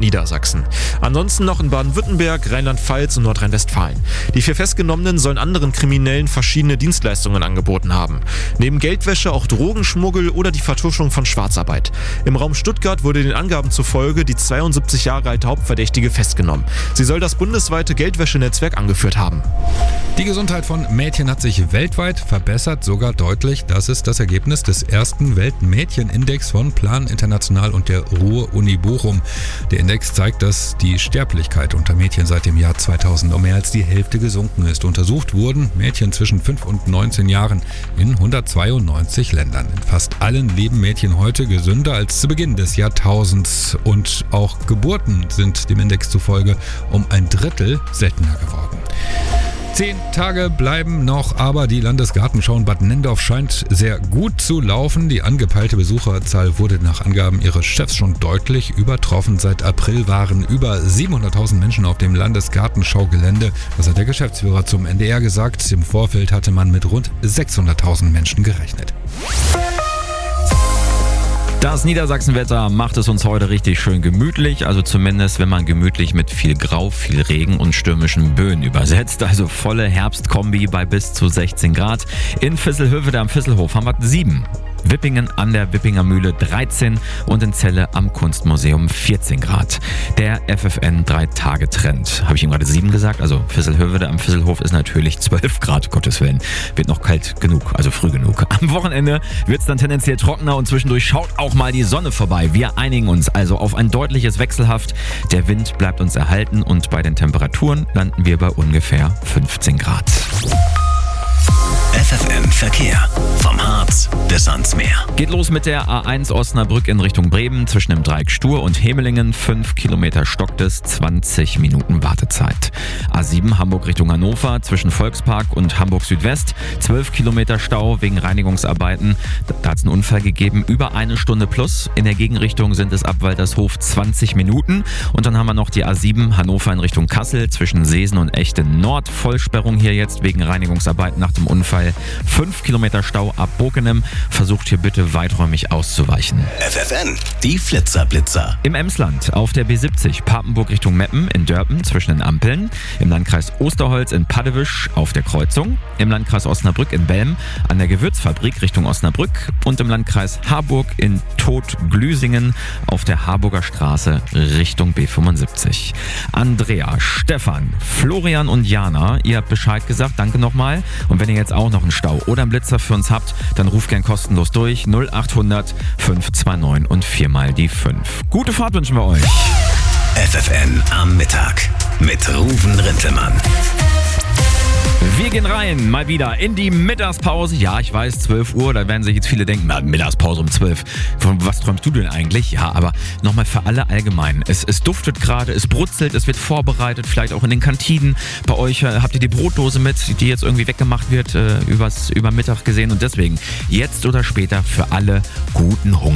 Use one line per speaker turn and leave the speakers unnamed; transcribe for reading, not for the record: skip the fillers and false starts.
Niedersachsen. Ansonsten noch in Baden-Württemberg, Rheinland-Pfalz und Nordrhein-Westfalen. Die 4 Festgenommenen sollen anderen Kriminellen verschiedene Dienstleistungen angeboten haben. Neben Geldwäsche auch Drogenschmuggel oder die Vertuschung von Schwarzarbeit. Im Raum Stuttgart wurde den Angaben zufolge die 72 Jahre alte Hauptverdächtige festgenommen. Sie soll das bundesweite Geldwäschenetzwerk angeführt haben.
Die Gesundheit von Mädchen hat sich weltweit verbessert, sogar deutlich. Das ist das Ergebnis des ersten Weltmädchenindex von Plan International und der Ruhr-Uni Bochum. Der Index zeigt, dass die Sterblichkeit unter Mädchen seit dem Jahr 2000 um mehr als die Hälfte gesunken ist. Untersucht wurden Mädchen zwischen 5 und 19 Jahren in 192 Ländern. In fast allen leben Mädchen heute gesünder als zu Beginn des Jahrtausends. Und auch Geburten sind dem Index zufolge um ein Drittel seltener geworden. 10 Tage bleiben noch, aber die Landesgartenschau in Bad Nenndorf scheint sehr gut zu laufen. Die angepeilte Besucherzahl wurde nach Angaben ihres Chefs schon deutlich übertroffen. Seit April waren über 700.000 Menschen auf dem Landesgartenschaugelände. Das hat der Geschäftsführer zum NDR gesagt. Im Vorfeld hatte man mit rund 600.000 Menschen gerechnet.
Das Niedersachsenwetter macht es uns heute richtig schön gemütlich, also zumindest wenn man gemütlich mit viel Grau, viel Regen und stürmischen Böen übersetzt. Also volle Herbstkombi bei bis zu 16 Grad. In Visselhövede am Visselhof haben wir 7. Wippingen an der Wippinger Mühle 13 und in Celle am Kunstmuseum 14 Grad. Der FFN 3-Tage-Trend. Habe ich ihm gerade 7 gesagt? Also Visselhövede am Visselhof ist natürlich 12 Grad, Gottes Willen. Wird noch kalt genug, also früh genug. Am Wochenende wird es dann tendenziell trockener und zwischendurch schaut auch mal die Sonne vorbei. Wir einigen uns also auf ein deutliches Wechselhaft. Der Wind bleibt uns erhalten und bei den Temperaturen landen wir bei ungefähr 15 Grad.
FFN Verkehr. Vom Harz bis ans Meer.
Geht los mit der A1 Osnabrück in Richtung Bremen. Zwischen dem Dreieck Stur und Hemelingen 5 Kilometer stockt es, 20 Minuten Wartezeit. A7 Hamburg Richtung Hannover zwischen Volkspark und Hamburg Südwest 12 Kilometer Stau wegen Reinigungsarbeiten. Da hat es einen Unfall gegeben, über 1 Stunde plus. In der Gegenrichtung sind es ab Waltershof 20 Minuten. Und dann haben wir noch die A7 Hannover in Richtung Kassel zwischen Seesen und Echten Nord. Vollsperrung hier jetzt wegen Reinigungsarbeiten nach dem Unfall. 5 Kilometer Stau ab Bokenem. Versucht hier bitte weiträumig auszuweichen.
FFN, die Flitzerblitzer.
Im Emsland auf der B70 Papenburg Richtung Meppen in Dörpen zwischen den Ampeln. Im Landkreis Osterholz in Paddewisch auf der Kreuzung. Im Landkreis Osnabrück in Belm an der Gewürzfabrik Richtung Osnabrück. Und im Landkreis Harburg in Todglüsingen auf der Harburger Straße Richtung B75. Andrea, Stefan, Florian und Jana, ihr habt Bescheid gesagt. Danke nochmal. Und wenn ihr jetzt auch noch einen Stau oder einen Blitzer für uns habt, dann ruft gern kostenlos durch 0800 529 und 4 mal die 5. Gute Fahrt wünschen wir euch.
FFN am Mittag mit Ruven Rintelmann.
Wir gehen rein, mal wieder in die Mittagspause. Ja, ich weiß, 12 Uhr, da werden sich jetzt viele denken, Mittagspause um 12. Von was träumst du denn eigentlich? Ja, aber nochmal für alle allgemein. Es duftet gerade, es brutzelt, es wird vorbereitet, vielleicht auch in den Kantinen. Bei euch habt ihr die Brotdose mit, die jetzt irgendwie weggemacht wird, über Mittag gesehen. Und deswegen, jetzt oder später, für alle guten Hunger.